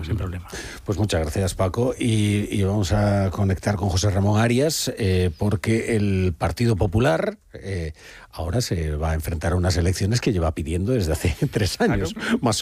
sin problema. Pues muchas gracias, Paco, y vamos a conectar con José Ramón Arias, porque el Partido Popular ahora se va a enfrentar a unas elecciones que lleva pidiendo desde hace 3 años, más